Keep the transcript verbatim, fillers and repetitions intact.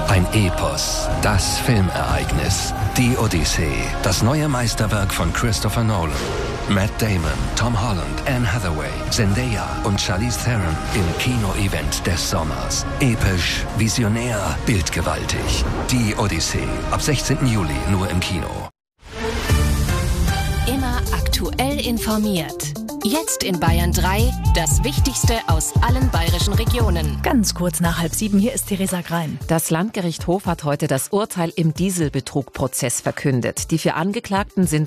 Ein Epos, das Filmereignis. Die Odyssee, das neue Meisterwerk von Christopher Nolan. Matt Damon, Tom Holland, Anne Hathaway, Zendaya und Charlize Theron im Kino-Event des Sommers. Episch, visionär, bildgewaltig. Die Odyssee, ab sechzehnten Juli nur im Kino. Immer aktuell informiert. Jetzt in Bayern drei, das Wichtigste aus allen bayerischen Regionen. Ganz kurz nach halb sieben, hier ist Theresa Grein. Das Landgericht Hof hat heute das Urteil im Dieselbetrugprozess verkündet. Die vier Angeklagten sind